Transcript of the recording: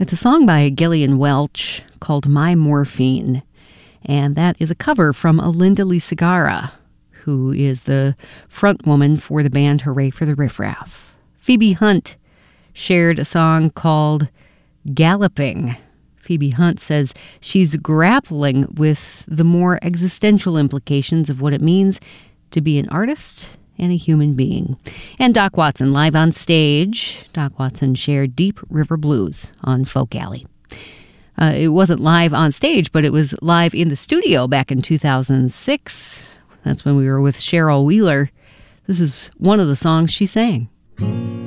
It's a song by Gillian Welch called My Morphine, and that is a cover from Linda Lee Segarra, who is the front woman for the band Hooray for the Riff Raff. Phoebe Hunt shared a song called Galloping. Phoebe Hunt says she's grappling with the more existential implications of what it means to be an artist and a human being. And Doc Watson, live on stage. Doc Watson shared Deep River Blues on Folk Alley. It wasn't live on stage, but it was live in the studio back in 2006. That's when we were with Cheryl Wheeler. This is one of the songs she sang.